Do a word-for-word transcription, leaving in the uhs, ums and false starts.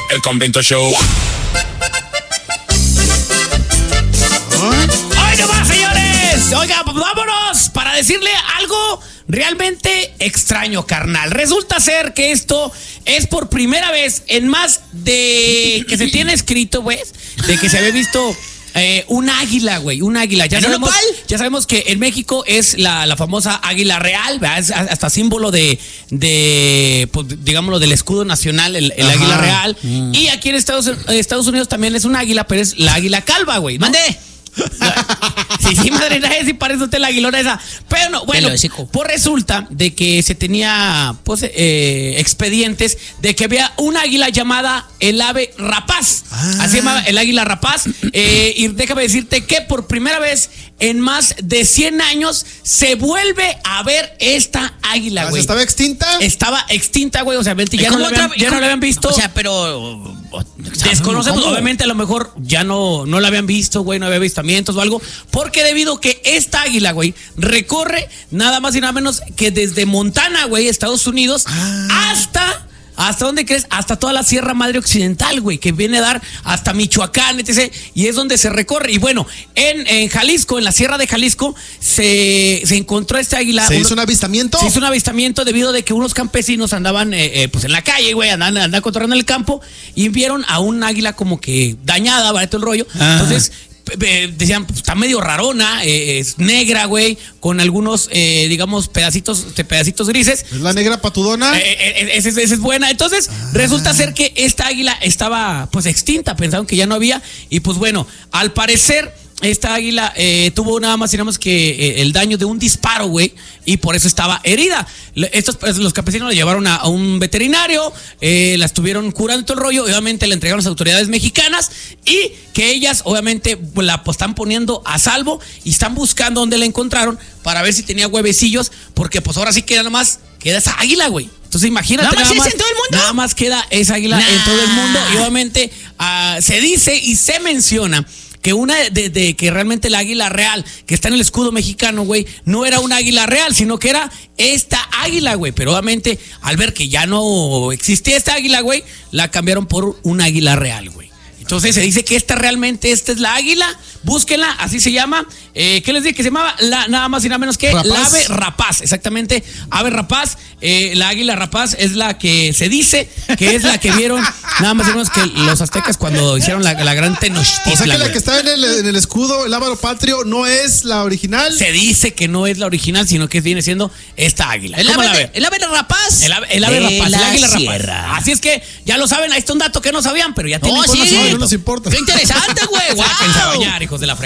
El Convento Show. ¡Hoy nomás, señores! Oiga, pues vámonos para decirle algo realmente extraño, carnal. Resulta ser que esto es por primera vez en más de que se tiene escrito, güey, de que se había visto eh, un águila, güey, un águila. Ya sabemos, ya sabemos que en México es la, la famosa águila real, ¿verdad? Es hasta símbolo de, de pues, digámoslo, del escudo nacional, el, el águila real. Mm. Y aquí en Estados, Estados Unidos también es un águila, pero es la águila calva, güey, ¿no? ¡Mande! Sí, sí, madre, sí parece usted la aguilona esa. Pero no, bueno, pues resulta de que se tenía pues eh, expedientes de que había una águila llamada el ave rapaz. Ah. Así se llama el águila rapaz. Eh, y déjame decirte que por primera vez en más de cien años se vuelve a ver esta águila, güey. ¿Estaba extinta? Estaba extinta, güey. O sea, ya, no la, habían, ya no la habían visto. O sea, pero desconocemos, obviamente a lo mejor ya no, no la habían visto, güey, no había avistamientos o algo, porque debido que esta águila, güey, recorre nada más y nada menos que desde Montana, güey, Estados Unidos, ah. hasta... ¿Hasta dónde crees? Hasta toda la Sierra Madre Occidental, güey, que viene a dar hasta Michoacán, etcétera. Y es donde se recorre. Y bueno, en, en Jalisco, en la Sierra de Jalisco, se, se encontró este águila. ¿Se uno, hizo un avistamiento? Se hizo un avistamiento debido a que unos campesinos andaban eh, eh, pues en la calle, güey, andaban, andaban cotorreando en el campo y vieron a un águila como que dañada, ¿vale? Todo el rollo. Ah. Entonces... decían, pues, está medio rarona, eh, es negra, güey, con algunos, eh, digamos, pedacitos, pedacitos grises. ¿Es la negra patudona? Eh, eh, esa, esa es buena. Entonces, ah. resulta ser que esta águila estaba, pues, extinta. Pensaron que ya no había. Y, pues, bueno, al parecer... esta águila eh, tuvo nada más y nada más que eh, el daño de un disparo, güey, y por eso estaba herida. Estos, pues, los campesinos la llevaron a, a un veterinario, eh, la estuvieron curando todo el rollo, obviamente la entregaron a las autoridades mexicanas y que ellas, obviamente, pues, la pues, están poniendo a salvo y están buscando dónde la encontraron para ver si tenía huevecillos, porque pues ahora sí queda nada más, queda esa águila, güey. Entonces imagínate, ¿Nada más, nada más en todo el mundo? Nada más queda esa águila nah. en todo el mundo y obviamente uh, se dice y se menciona que una de, de que realmente la águila real que está en el escudo mexicano, güey, no era una águila real, sino que era esta águila, güey. Pero obviamente, al ver que ya no existía esta águila, güey, la cambiaron por un águila real, güey. Entonces se dice que esta realmente, esta es la águila, búsquenla, así se llama. Eh, ¿Qué les dije? Que se llamaba la, nada más y nada menos que rapaz. La ave rapaz, exactamente, ave rapaz. Eh, la águila rapaz es la que se dice que es la que vieron nada más y nada menos que los aztecas cuando hicieron la, la gran Tenochtitlan. O sea que la que está en el, en el escudo, el ávaro patrio, no es la original. Se dice que no es la original, sino que viene siendo esta águila. El ave, la ve? El ave rapaz. El ave, el ave rapaz, el águila rapaz. Así es que ya lo saben, ahí está un dato que no sabían, pero ya tienen oh, conocimiento. Sí. No nos importa. Qué interesante, güey. Wow. Sáquense a bañar, hijos de la fregada.